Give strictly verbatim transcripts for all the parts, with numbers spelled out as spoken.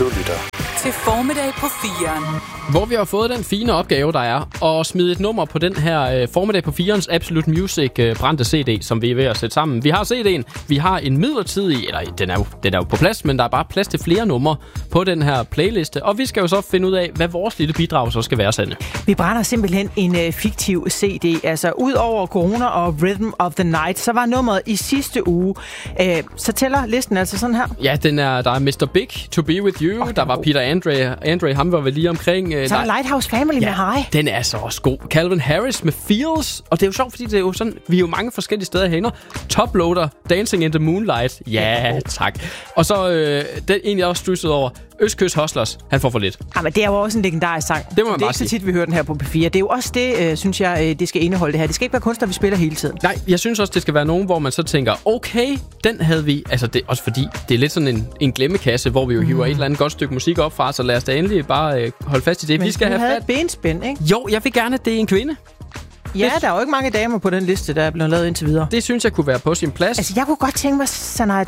Du lytter til Formiddag på firen. Hvor vi har fået den fine opgave, der er at smide et nummer på den her øh, Formiddag på firens Absolute Music øh, brændte C D, som vi er ved at sætte sammen. Vi har C D'en, vi har en midlertidig, eller den er, jo, den er jo på plads, men der er bare plads til flere numre på den her playliste. Og vi skal jo så finde ud af, hvad vores lille bidrag så skal være, Sanne. Vi brænder simpelthen en øh, fiktiv C D. Altså, ud over Corona og Rhythm of the Night, så var nummeret i sidste uge. Øh, så tæller listen altså sådan her. Ja, den er, der er mister Big, To Be With You, oh, der var Peter Andre, Andre, ham var vel lige omkring. Så er Lighthouse Family ja, med High. Den er så også god. Calvin Harris med Feels, og det er jo sjovt, fordi det er jo sådan, vi er jo mange forskellige steder herinde. Toploader, Dancing in the Moonlight. Ja, tak. Og så øh, den en, jeg også stussede over, Østkyst Hustlers, han får for lidt. Jamen, det er jo også en legendarisk sang. Det må man det er bare ikke sige. så tit, vi hører den her på P fire. Det er jo også det, øh, synes jeg, øh, det skal indeholde det her. Det skal ikke være kunstner, vi spiller hele tiden. Nej, jeg synes også, det skal være nogen, hvor man så tænker, okay, den havde vi... Altså, det også fordi, det er lidt sådan en, en glemmekasse, hvor vi jo hiver mm. et eller andet godt stykke musik op fra, så lad os da endelig bare øh, holde fast i det. Men vi skal have havde fat... et benspænd, ikke? Jo, jeg vil gerne, at det er en kvinde. Ja, der er jo ikke mange damer på den liste, der er blevet lavet indtil videre. Det synes jeg kunne være på sin plads. Altså, jeg kunne godt tænke mig Shania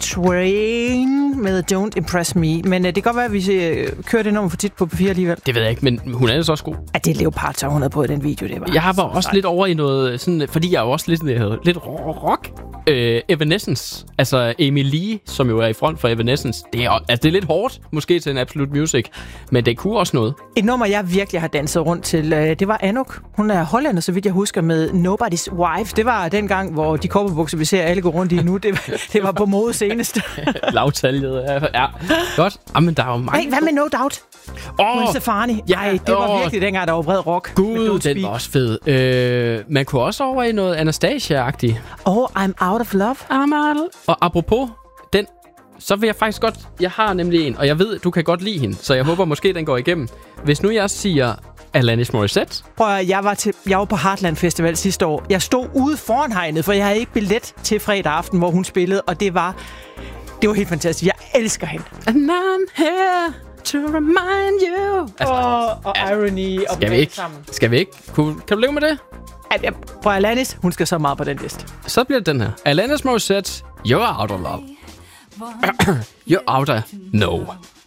Twain med Don't Impress Me, men uh, det kan godt være, at vi uh, kører det nummer for tit på P fire alligevel. Det ved jeg ikke, men hun er så også god. Ja, det er Leopard, så hun havde på i den video, det var. Jeg var også lidt over i noget, sådan, fordi jeg er jo også lidt, lidt rock. Øh, Evanescence, altså Amy Lee, som jo er i front for Evanescence, det er, altså, det er lidt hårdt, måske til en Absolute Music, men det kunne også noget. Et nummer, jeg virkelig har danset rundt til, øh, det var Anouk. Hun er hollander, så vidt jeg husker, med Nobody's Wife. Det var den gang, hvor de cowboybukser, vi ser alle gå rundt i nu, det var, det var på mode senest. Lavtaljet, ja. Godt. Jamen, der er jo mange... Hey, hvad med No Doubt? Åh! Gwen Stefani. Ja, Ej, det var åh. virkelig dengang, der var bred rock. Gud, den var også fed. Øh, man kunne også over i noget Anastasia-agtigt. Oh, I'm Out of Love. I'm out of... Og apropos den, så vil jeg faktisk godt... Jeg har nemlig en, og jeg ved, du kan godt lide hende, så jeg håber måske, den går igennem. Hvis nu jeg siger Alanis Morissette... Prøv at, jeg var, til, jeg var på Heartland Festival sidste år. Jeg stod ude foran hegnet, for jeg havde ikke billet til fredag aften, hvor hun spillede, og det var... Det var helt fantastisk. Jeg elsker hende. And I'm here to remind you... Altså, oh, og altså, irony og skal vi ikke? Skal vi ikke? Kan, kan du leve med det? At, jeg, prøv at Alanis, hun skal så meget på den liste. Så bliver det den her. Alanis Morissette, You're Out of Love. You're Out of... No.